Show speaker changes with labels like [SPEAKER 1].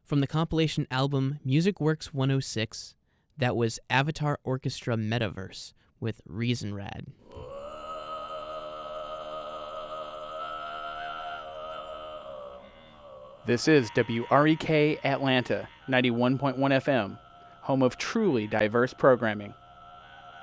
[SPEAKER 1] From the compilation album Music Works 106, that was Avatar Orchestra Metaverse with Reasonrad.
[SPEAKER 2] This is WREK Atlanta, 91.1 FM, home of truly diverse programming.